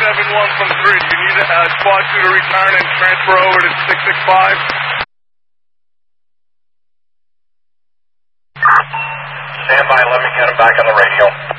7-1 from 3. You need squad 2 to return and transfer over to 665. Stand by, let me get him back on the radio.